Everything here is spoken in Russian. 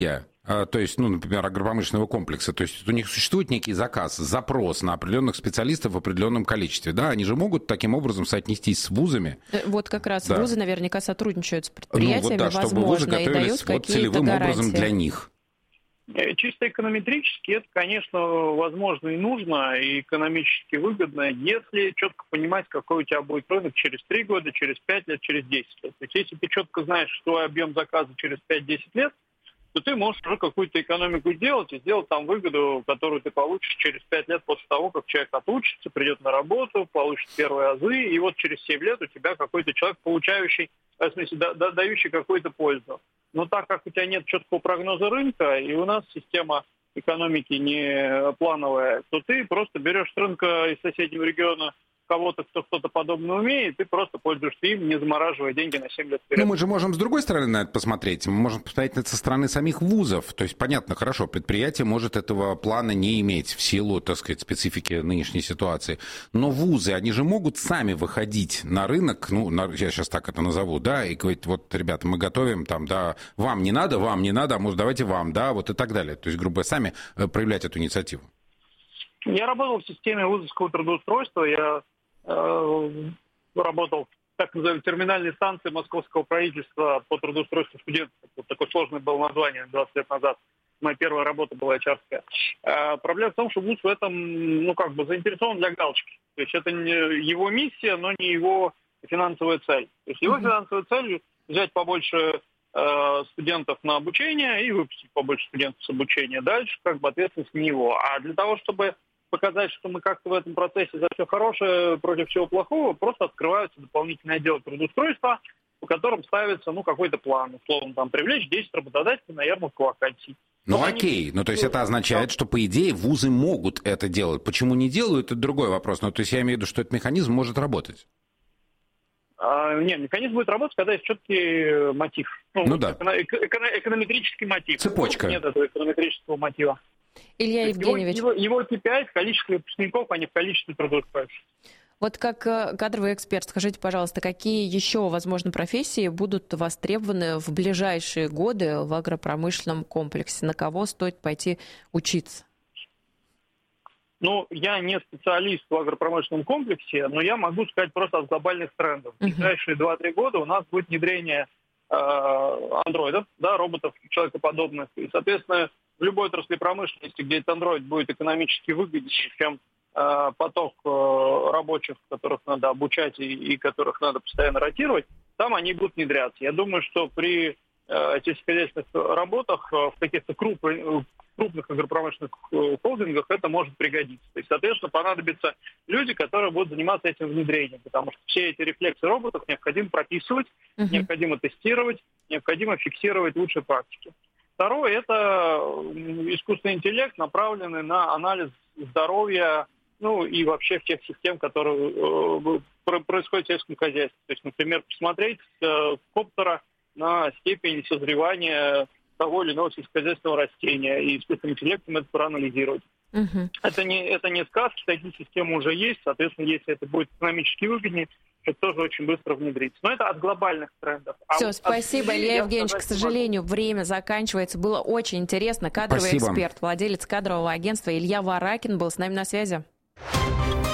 То есть, например, агропромышленного комплекса. То есть у них существует некий запрос на определенных специалистов в определенном количестве. Да, они же могут таким образом соотнестись с вузами. Вот как раз да. Вузы наверняка сотрудничают с предприятиями, чтобы вузы готовились целевым образом для них. Чисто эконометрически это, конечно, возможно и нужно, и экономически выгодно, если четко понимать, какой у тебя будет рынок через 3 года, через 5 лет, через 10 лет. То есть если ты четко знаешь, что объем заказа через 5-10 лет, то ты можешь уже какую-то экономику сделать и сделать там выгоду, которую ты получишь через 5 лет после того, как человек отучится, придет на работу, получит первые азы, и вот через 7 лет у тебя какой-то человек, получающий, в смысле, дающий какую-то пользу. Но так как у тебя нет четкого прогноза рынка, и у нас система экономики не плановая, то ты просто берешь с рынка из соседнего региона кого-то, кто что-то подобное умеет, ты просто пользуешься им, не замораживая деньги на 7 лет вперед. Мы же можем с другой стороны на это посмотреть. Мы можем посмотреть на это со стороны самих вузов. То есть, понятно, хорошо, предприятие может этого плана не иметь в силу, так сказать, специфики нынешней ситуации. Но вузы, они же могут сами выходить на рынок, я сейчас так это назову, да, и говорить, вот, ребята, мы готовим, там, да, вам не надо, а может, давайте вам, да, вот и так далее. То есть, грубо говоря, сами проявлять эту инициативу. Я работал в системе вузовского трудоустройства, я работал в так называемой терминальной станции московского правительства по трудоустройству студентов. Вот такое сложное было название 20 лет назад. Моя первая работа была HR-ская. Проблема в том, что вуз в этом, заинтересован для галочки. То есть это не его миссия, но не его финансовая цель. То есть его финансовая цель – взять побольше студентов на обучение и выпустить побольше студентов с обучения. Дальше ответственность не его. А для того, чтобы показать, что мы как-то в этом процессе за все хорошее против всего плохого, просто открываются дополнительные отделы трудоустройства, по которым ставится какой-то план. Условно, привлечь 10 работодателей на ярмарку вакансий. Окей, то есть это означает, что, по идее, вузы могут это делать. Почему не делают, это другой вопрос. То есть я имею в виду, что этот механизм может работать. Нет, механизм будет работать, когда есть четкий мотив. Да. Эконометрический мотив. Цепочка. Нет этого эконометрического мотива. Илья Евгеньевич. Его KPI – количество выпускников, а не в количестве трудоустроившихся. Вот как кадровый эксперт, скажите, пожалуйста, какие еще, возможно, профессии будут востребованы в ближайшие годы в агропромышленном комплексе? На кого стоит пойти учиться? Я не специалист в агропромышленном комплексе, но я могу сказать просто от глобальных трендов. В ближайшие 2-3 года у нас будет внедрение андроидов, роботов человекоподобных. И, соответственно, в любой отрасли промышленности, где этот андроид будет экономически выгоднее, чем поток рабочих, которых надо обучать и которых надо постоянно ротировать, там они будут внедряться. Я думаю, что при сельскохозяйственных работах в каких-то крупных агропромышленных холдингах это может пригодиться. То есть, соответственно, понадобятся люди, которые будут заниматься этим внедрением, потому что все эти рефлексы роботов необходимо прописывать, необходимо тестировать, необходимо фиксировать лучшие практики. Второе – это искусственный интеллект, направленный на анализ здоровья, и вообще всех систем, которые происходят в сельском хозяйстве. То есть, например, посмотреть с коптера на степень созревания того или иного сельскохозяйственного растения, и искусственным интеллектом это проанализировать. Это не сказки, такие системы уже есть, соответственно, если это будет экономически выгоднее, это тоже очень быстро внедрится. Но это от глобальных трендов. Все, спасибо, Илья Евгеньевич. К сожалению, время заканчивается. Было очень интересно. Кадровый эксперт, владелец кадрового агентства Илья Варакин был с нами на связи.